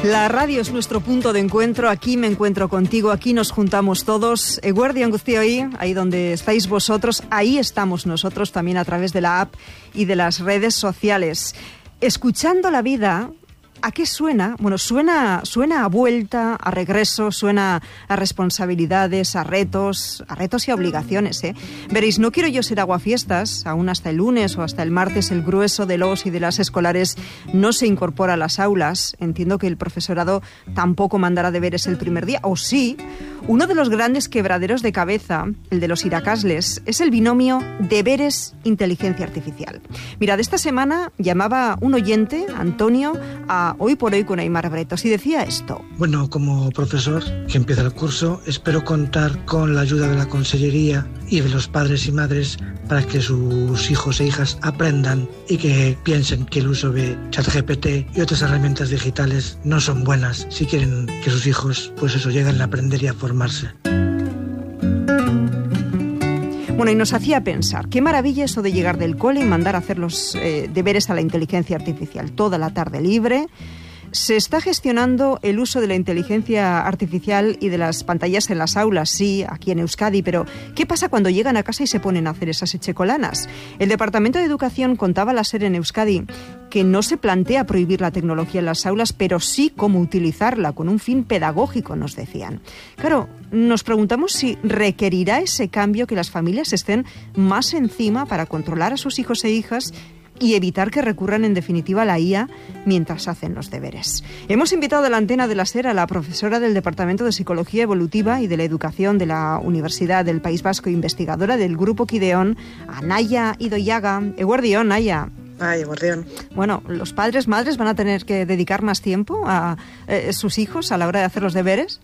La radio es nuestro punto de encuentro, aquí me encuentro contigo, aquí nos juntamos todos. Eguerdion guztioi, ahí donde estáis vosotros, ahí estamos nosotros también a través de la app y de las redes sociales. Escuchando la vida, ¿a qué suena? Bueno, suena a vuelta, a regreso, suena a responsabilidades, a retos y a obligaciones, ¿eh? Veréis, no quiero yo ser aguafiestas, aún hasta el lunes o hasta el martes el grueso de los y de las escolares no se incorpora a las aulas. Entiendo que el profesorado tampoco mandará deberes el primer día, o sí. Uno de los grandes quebraderos de cabeza, el de los iracasles, es el binomio deberes-inteligencia artificial. Mirad, esta semana llamaba un oyente, Antonio, a Hoy por Hoy con Aimar Bretos y decía esto. Bueno, como profesor que empieza el curso, espero contar con la ayuda de la consellería y de los padres y madres para que sus hijos e hijas aprendan y que piensen que el uso de ChatGPT y otras herramientas digitales no son buenas si quieren que sus hijos, pues eso, lleguen a aprender y a formarse. Bueno, y nos hacía pensar, qué maravilla eso de llegar del cole y mandar a hacer los deberes a la inteligencia artificial. Toda la tarde libre. Se está gestionando el uso de la inteligencia artificial y de las pantallas en las aulas, sí, aquí en Euskadi, pero ¿qué pasa cuando llegan a casa y se ponen a hacer esas echecolanas? El Departamento de Educación contaba a la SER en Euskadi que no se plantea prohibir la tecnología en las aulas, pero sí cómo utilizarla con un fin pedagógico, nos decían. Claro, nos preguntamos si requerirá ese cambio que las familias estén más encima para controlar a sus hijos e hijas y evitar que recurran en definitiva a la IA mientras hacen los deberes. Hemos invitado a la antena de la SER a la profesora del Departamento de Psicología Evolutiva y de la Educación de la Universidad del País Vasco, investigadora del Grupo Kideon, a Nahia Idoiaga. Eguerdion, Nahia. Ay, eguerdion. Bueno, los padres, madres van a tener que dedicar más tiempo a sus hijos a la hora de hacer los deberes.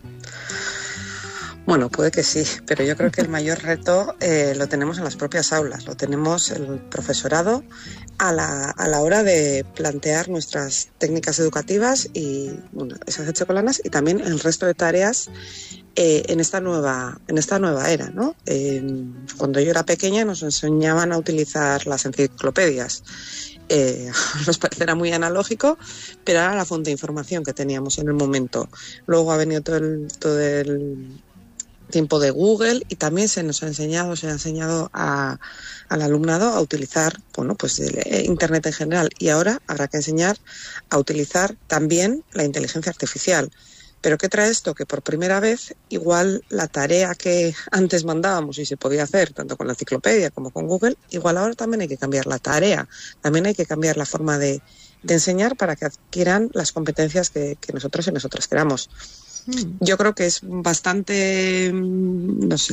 Bueno, puede que sí, pero yo creo que el mayor reto lo tenemos en las propias aulas, lo tenemos el profesorado a la hora de plantear nuestras técnicas educativas y bueno, esas echecolanas y también el resto de tareas en esta nueva era, ¿no? Cuando yo era pequeña nos enseñaban a utilizar las enciclopedias. Nos parecerá muy analógico, pero era la fuente de información que teníamos en el momento. Luego ha venido todo el tiempo de Google y también se ha enseñado al alumnado a utilizar, bueno, pues Internet en general, y ahora habrá que enseñar a utilizar también la inteligencia artificial. Pero ¿qué trae esto? Que por primera vez igual la tarea que antes mandábamos y se podía hacer tanto con la enciclopedia como con Google, igual ahora también hay que cambiar la tarea, también hay que cambiar la forma de enseñar para que adquieran las competencias que nosotros y nosotras queramos. Yo creo que es bastante, no sé,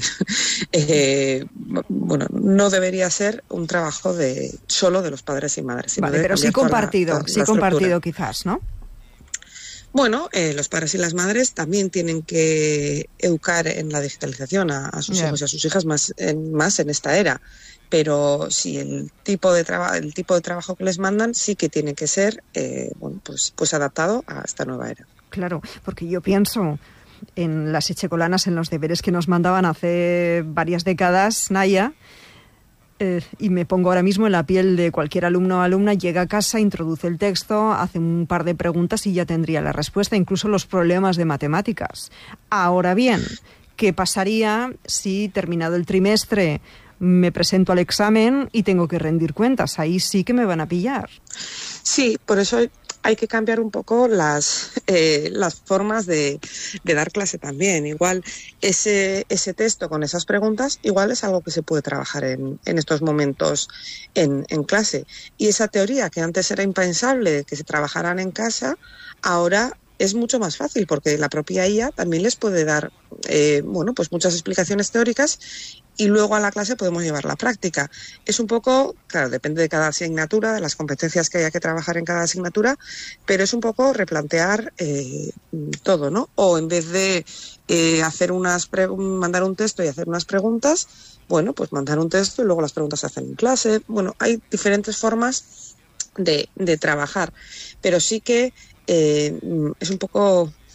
bueno, no debería ser un trabajo solo de los padres y madres. Vale, pero sí compartido quizás, ¿no? Bueno, los padres y las madres también tienen que educar en la digitalización a sus hijos y a sus hijas más en esta era. Pero sí, el tipo de trabajo que les mandan sí que tiene que ser bueno, pues adaptado a esta nueva era. Claro, porque yo pienso en las echecolanas, en los deberes que nos mandaban hace varias décadas, Nahia, y me pongo ahora mismo en la piel de cualquier alumno o alumna, llega a casa, introduce el texto, hace un par de preguntas y ya tendría la respuesta, incluso los problemas de matemáticas. Ahora bien, ¿qué pasaría si terminado el trimestre me presento al examen y tengo que rendir cuentas? Ahí sí que me van a pillar. Sí, por eso hay que cambiar un poco las formas de dar clase también. Igual ese texto con esas preguntas, igual es algo que se puede trabajar en estos momentos en clase. Y esa teoría que antes era impensable que se trabajaran en casa, ahora es mucho más fácil porque la propia IA también les puede dar bueno, pues muchas explicaciones teóricas y luego a la clase podemos llevar la práctica. Es un poco, claro, depende de cada asignatura, de las competencias que haya que trabajar en cada asignatura, pero es un poco replantear todo, ¿no? O en vez de mandar un texto y hacer unas preguntas, bueno, pues mandar un texto y luego las preguntas se hacen en clase. Bueno, hay diferentes formas de trabajar, pero sí que es un poco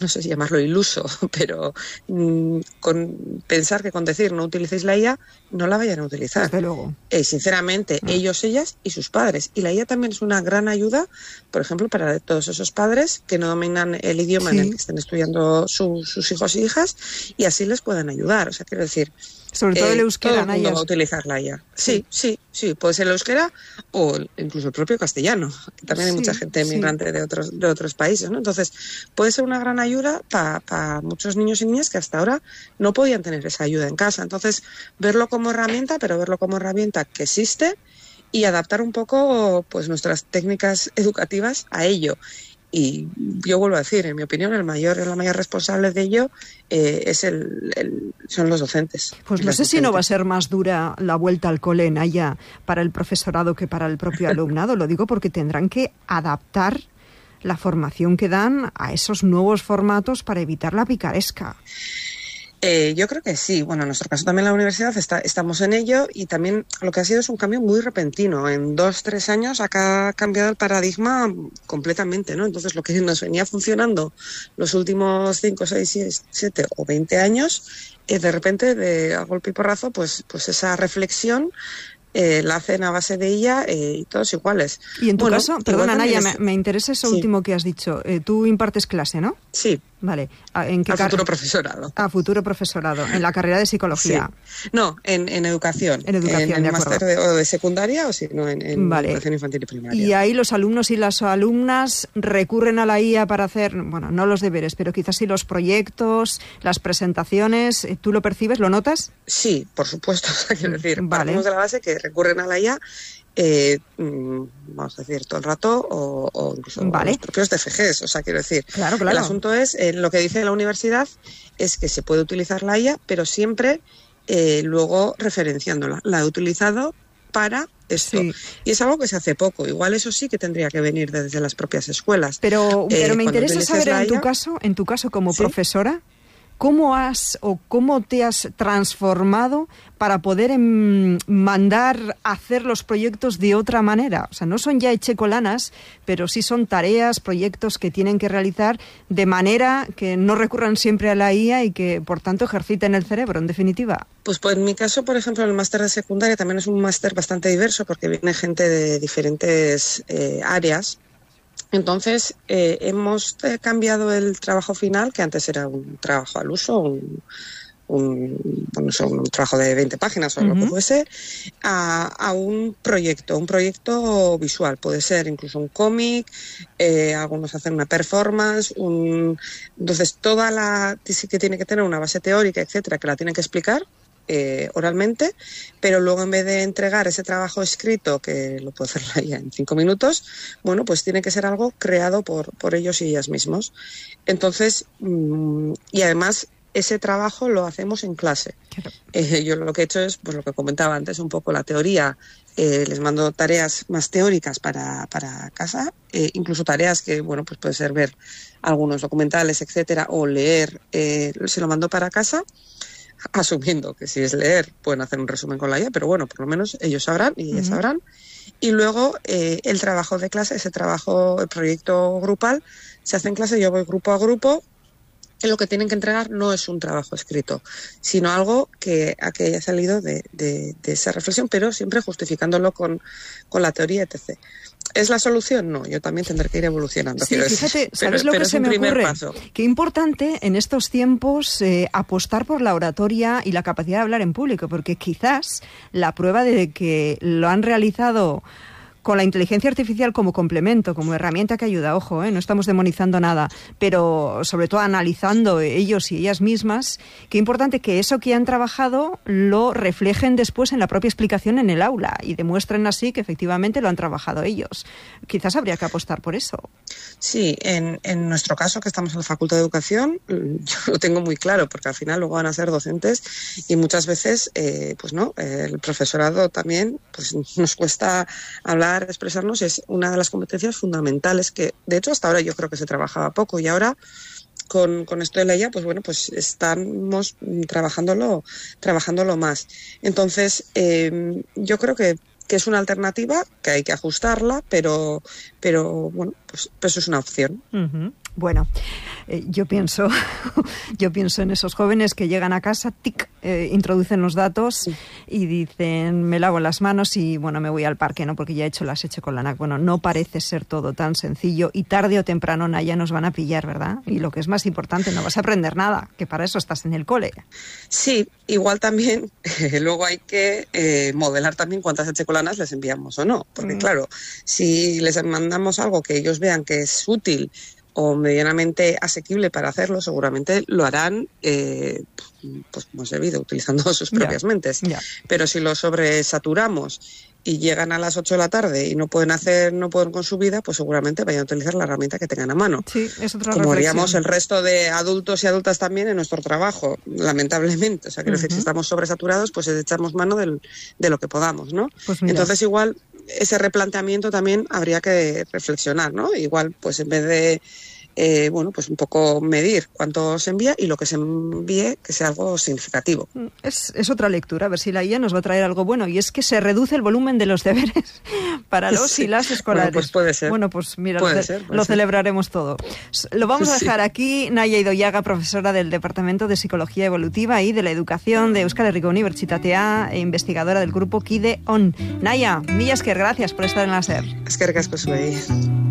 no sé si llamarlo iluso, pero con pensar que con decir no utilicéis la IA, no la vayan a utilizar. Desde luego. Sinceramente, ellos, ellas y sus padres. Y la IA también es una gran ayuda, por ejemplo, para todos esos padres que no dominan el idioma en el que estén estudiando sus hijos y hijas, y así les pueden ayudar. O sea, quiero decir, sobre todo el euskera, todo el mundo va a utilizar la IA. Sí, puede ser el euskera o incluso el propio castellano, que también hay mucha gente migrante de otros países, ¿no? Entonces, puede ser una gran ayuda para muchos niños y niñas que hasta ahora no podían tener esa ayuda en casa. Entonces, verlo como herramienta, pero verlo como herramienta que existe, y adaptar un poco pues nuestras técnicas educativas a ello. Y yo vuelvo a decir, en mi opinión, la mayor responsable de ello son los docentes. Pues no sé si no va a ser más dura la vuelta al cole en Haya para el profesorado que para el propio alumnado. Lo digo porque tendrán que adaptar la formación que dan a esos nuevos formatos para evitar la picaresca. Yo creo que sí. Bueno, en nuestro caso también la universidad estamos en ello, y también lo que ha sido es un cambio muy repentino. En 2-3 años ha cambiado el paradigma completamente, ¿no? Entonces, lo que nos venía funcionando los últimos 5, 6, 7 o 20 años, de repente, a golpe y porrazo, pues esa reflexión la hacen a base de ella, y todos iguales. Y en tu caso, perdona Naya, me interesa eso último que has dicho. Tú impartes clase, ¿no? Sí. Vale. ¿En qué futuro profesorado. A futuro profesorado, en la carrera de psicología. Sí. No, en educación. En educación, en máster de secundaria, o si no, en educación infantil y primaria. Y ahí los alumnos y las alumnas recurren a la IA para hacer, bueno, no los deberes, pero quizás sí los proyectos, las presentaciones. ¿Tú lo percibes, lo notas? Sí, por supuesto. Quiero decir, partimos de la base que recurren a la IA, vamos a decir, todo el rato, o incluso los propios DFGs. O sea, quiero decir, claro. El asunto es, lo que dice la universidad es que se puede utilizar la IA, pero siempre luego referenciándola. La he utilizado para esto. Sí. Y es algo que se hace poco. Igual eso sí que tendría que venir desde las propias escuelas. Pero me interesa saber en tu caso como profesora, ¿cómo te has transformado para poder mandar a hacer los proyectos de otra manera? O sea, no son ya echecolanas, pero sí son tareas, proyectos que tienen que realizar de manera que no recurran siempre a la IA y que, por tanto, ejerciten el cerebro, en definitiva. Pues en mi caso, por ejemplo, el máster de secundaria también es un máster bastante diverso, porque viene gente de diferentes áreas. Entonces, hemos cambiado el trabajo final, que antes era un trabajo al uso, un trabajo de 20 páginas o lo que fuese, a un proyecto visual. Puede ser incluso un cómic, algunos hacen una performance, entonces sí que tiene que tener una base teórica, etcétera, que la tienen que explicar oralmente, pero luego en vez de entregar ese trabajo escrito, que lo puede hacer ya en 5 minutos, bueno, pues tiene que ser algo creado por ellos y ellas mismos. Entonces, y además ese trabajo lo hacemos en clase. Yo lo que he hecho es, pues lo que comentaba antes, un poco la teoría. Les mando tareas más teóricas para casa, incluso tareas que, bueno, pues puede ser ver algunos documentales, etcétera, o leer, se lo mando para casa, asumiendo que si es leer pueden hacer un resumen con la IA, pero bueno, por lo menos ellos sabrán y ellas sabrán. Y luego el trabajo de clase, el proyecto grupal, se hace en clase, yo voy grupo a grupo. Lo que tienen que entregar no es un trabajo escrito, sino algo que haya salido de esa reflexión, pero siempre justificándolo con la teoría, etc. ¿Es la solución? No, yo también tendré que ir evolucionando. Sí, fíjate, ¿sabes lo que se me ocurre? Paso. Qué importante en estos tiempos apostar por la oratoria y la capacidad de hablar en público, porque quizás la prueba de que lo han realizado con la inteligencia artificial como complemento, como herramienta que ayuda, ojo, no estamos demonizando nada, pero sobre todo analizando ellos y ellas mismas, qué importante que eso que han trabajado lo reflejen después en la propia explicación en el aula y demuestren así que efectivamente lo han trabajado ellos. Quizás habría que apostar por eso. Sí, en nuestro caso, que estamos en la Facultad de Educación, yo lo tengo muy claro, porque al final luego van a ser docentes y muchas veces, pues no, el profesorado también pues nos cuesta hablar, expresarnos, es una de las competencias fundamentales que, de hecho, hasta ahora yo creo que se trabajaba poco y ahora con esto de la IA, pues bueno, pues estamos trabajándolo más. Entonces, yo creo que es una alternativa, que hay que ajustarla, pero bueno, pues es una opción. Bueno, Yo pienso en esos jóvenes que llegan a casa, introducen los datos y dicen, me lavo las manos y bueno, me voy al parque, ¿no? Porque ya he hecho las hecho con la NAC. Bueno, no parece ser todo tan sencillo y tarde o temprano, Naya, nos van a pillar, ¿verdad? Y lo que es más importante, no vas a aprender nada, que para eso estás en el cole. Sí, igual también luego hay que modelar también cuántas hechecolanas les enviamos o no, porque claro, si les mandamos algo que ellos vean que es útil o medianamente asequible para hacerlo, seguramente lo harán pues como es debido, utilizando sus propias mentes. Pero si lo sobresaturamos y llegan a las 8 de la tarde y no pueden con su vida, pues seguramente vayan a utilizar la herramienta que tengan a mano. Sí, es otra como reflexión. Haríamos el resto de adultos y adultas también en nuestro trabajo, lamentablemente. O sea, quiero decir, si estamos sobresaturados, pues echamos mano de lo que podamos, ¿no? Pues entonces igual ese replanteamiento también habría que reflexionar, ¿no? Igual, pues en vez de pues un poco medir cuánto se envía y lo que se envíe que sea algo significativo. Es otra lectura, a ver si la IA nos va a traer algo bueno, y es que se reduce el volumen de los deberes para los y las escolares. Bueno, pues puede ser. Bueno, pues mira, puede lo celebraremos todo. Lo vamos a dejar aquí. Naya Idoiaga, profesora del Departamento de Psicología Evolutiva y de la Educación de Euskal Herriko Unibertsitatea e investigadora del grupo KIDE ON. Naya, mila esker, gracias por estar en la SER. Eskerrik asko zuei.